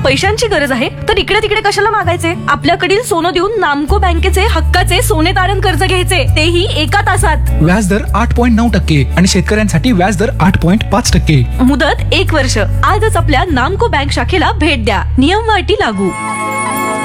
पैशांची गरज आहे तर इकडे तिकडे कशाला मागायचे? आपल्याकडील सोनं देऊन नामको बँकेचे हक्काचे सोने तारण कर्ज घ्यायचे, तेही 1 तासात. व्याजदर 8.9% आणि शेतकऱ्यांसाठी व्याजदर 8.5%. मुदत 1 वर्ष. आजच आपल्या नामको बँक शाखेला भेट द्या. नियम व अटी लागू.